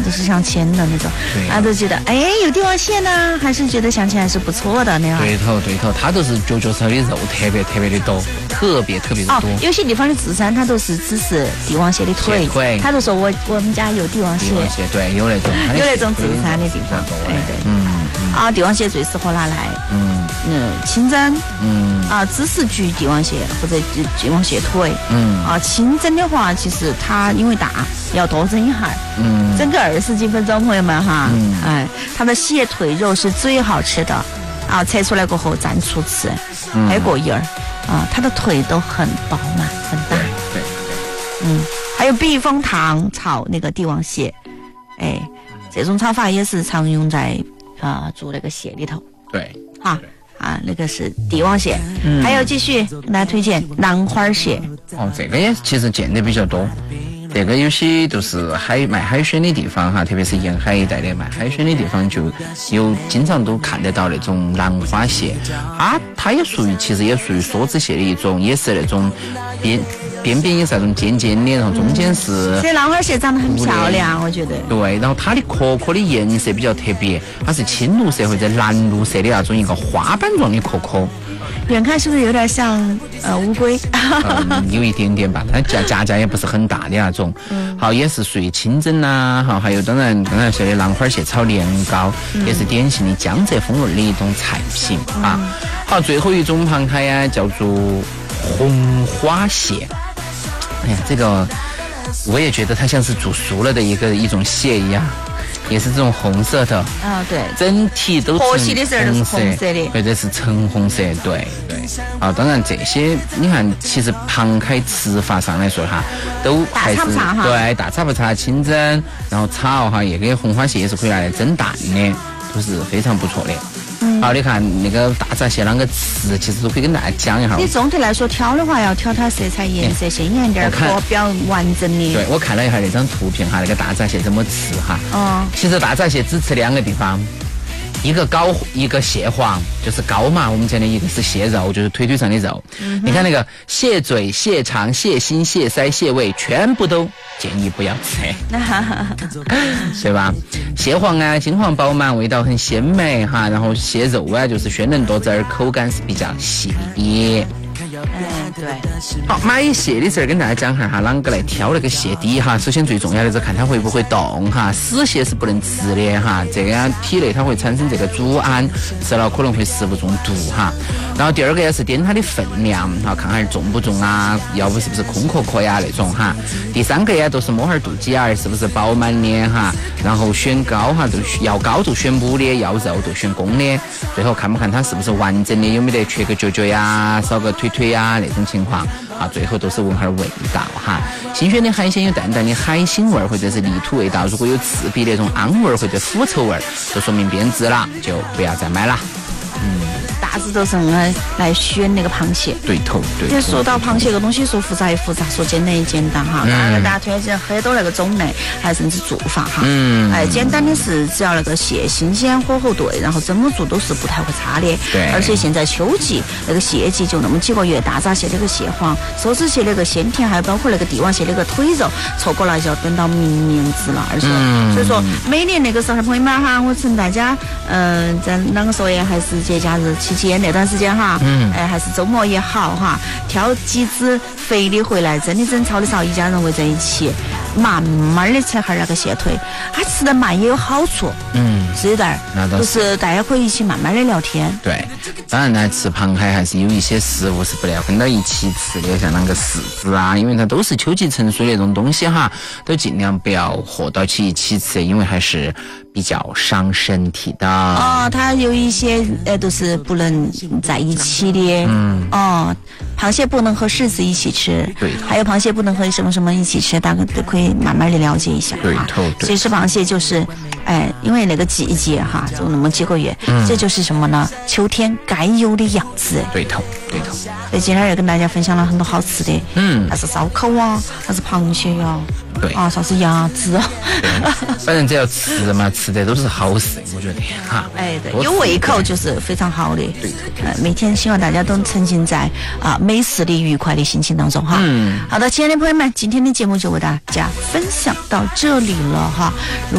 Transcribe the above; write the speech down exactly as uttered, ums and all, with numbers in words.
不是像签的那种，啊，都觉得哎有帝王蟹呢，还是觉得想起来是不错的那样。 对头对头，它都是脚脚上的肉特别特别的多，特别特别的多。 哦，有些地方的自山它都是只是帝王蟹的腿， 腿他都说我我们家有帝王蟹， 帝王蟹对，有那种有那种自山的地方，对对，嗯嗯啊，帝王蟹最适合拿来嗯嗯清蒸，嗯啊芝士焗帝王蟹或者帝王蟹腿，嗯啊清蒸的话，其实它因为大要多蒸一下，嗯蒸个二十几分钟，朋友们哈，嗯哎，它的蟹腿肉是最好吃的啊，拆出来过后蘸醋吃，嗯、还过瘾儿啊，它的腿都很饱满很大， 对对， 嗯，还有避风塘炒那个帝王蟹，哎，这种炒法也是常用在啊、呃、煮那个蟹里头， 对， 哈。啊，那个是帝王蟹，嗯、还有继续跟大家推荐兰花蟹。 哦，这个也其实见得比较多。这个有些都是海卖海鲜的地方哈，特别是沿海一带的卖海鲜的地方，就有经常都看得到那种兰花蟹。它它也属于，其实也属于梭子蟹的一种，也是那种边边边也是那种尖尖的，然后中间是。 这兰花蟹长得很漂亮，我觉得。 对，然后它的壳壳的颜色比较特别，它是青绿色或者蓝绿色的那种一个花瓣状的壳壳。 远看是不是有点像呃乌龟？ 嗯，有一点点吧，它价价价也不是很大的那种。嗯，好，也是属于清蒸啦，好，还有当然刚才说的兰花蟹炒年糕，嗯、也是典型的江浙风味的一种菜品、嗯、啊。好，最后一种螃蟹呀，叫做红花蟹。哎呀，这个我也觉得它像是煮熟了的一个一种蟹一样。也是这种红色的， 啊、哦、对， 整体都河西的时候都是红色的， 或者是橙红色，对对。啊，当然这些你看，其实螃蟹吃法上来说哈，都还是对大差不差清蒸，然后炒哈，也跟红花蟹也是可以拿来蒸蛋的，都是非常不错的。嗯、好，你看那个大闸蟹啷个吃，其实都可以跟大家讲一下。 你总体来说挑的话，要挑它色彩颜色鲜艳点，壳比较完整的。 对，我看了一下那张图片哈，那个大闸蟹怎么吃哈？哦，其实大闸蟹只吃两个地方。一个膏，一个蟹黄，就是膏嘛。我们讲的一个是蟹肉，就是腿腿上的肉。嗯、你看那个蟹嘴、蟹肠、蟹心、蟹腮、蟹胃，全部都建议不要吃，对吧？蟹黄啊，金黄饱满，味道很鲜美哈。然后蟹肉啊，就是鲜嫩多汁儿，口感是比较细腻。 嗯，对。 好，买蟹的时候跟大家讲下哈，啷个来挑那个蟹底哈。首先最重要的是看它会不会动哈，死蟹是不能吃的哈，这样体内它会产生这个组胺，吃了可能会食物中毒哈。然后第二个也是掂它的分量哈，看看重不重啊，要不是不是空壳壳呀那种哈。第三个呀都是摸下肚脐眼是不是饱满的哈，然后选膏哈，都要膏就选母的，要肉就选公的。最后看不看它是不是完整的，有没得缺个脚脚呀，少个腿腿呀那种情况啊，最后都是闻下味道哈。新鲜的海鲜有淡淡的海腥味或者是泥土味道，如果有刺鼻那种氨味或者腐臭味，就说明变质了，就不要再买了。嗯， 大致都是来来选那个螃蟹。 对头对头。 说到螃蟹这个东西，说复杂也复杂，说简单也简单哈。当然、嗯、大家推荐很多那个种类，还甚至做法哈。嗯。哎，简单的是只要那个蟹新鲜，火候对，然后怎么做都是不太会差的。 对。 而且现在秋季那个蟹季就那么几个月，大闸蟹那个蟹黄，梭子蟹那个鲜甜，还有包括那个帝王蟹那个腿肉，错过了就要等到明年子了。而且，嗯、所以说每年那个时候，朋友们哈，我趁大家嗯、呃，在啷个说也还是节假日期间那段时间哈，嗯，哎，还是周末也好哈，挑几只肥的回来，真的整炒的时候，一家人围在一起，慢慢的吃下那个蟹腿，它吃得慢也有好处，嗯，是的，那都是，就是大家可以一起慢慢的聊天。 对，当然呢，吃螃蟹还是有一些食物是不要跟到一起吃的，像那个柿子啊，因为它都是秋季成熟的那种东西哈，都尽量不要和到起一起吃，因为还是比较伤身体的。 哦，它有一些呃都是不能在一起的。嗯。哦，螃蟹不能和柿子一起吃。 对。 还有螃蟹不能和什么什么一起吃，大家都可以慢慢的了解一下。 对头。 其实螃蟹就是，哎，因为那个季节哈，就那么几个月，嗯、这就是什么呢？秋天该有的样子。 对头，对头。 所以今天也跟大家分享了很多好吃的，嗯，那是烧烤啊，那是螃蟹呀、啊， 对啊，啥是鸭子啊， 反正只要吃嘛，吃的都是好事，我觉得哈。 哎，对，有胃口就是非常好的。 对， 呃，每天希望大家都沉浸在啊美食的愉快的心情当中哈。嗯，好的，亲爱的朋友们，今天的节目就为大家分享到这里了哈。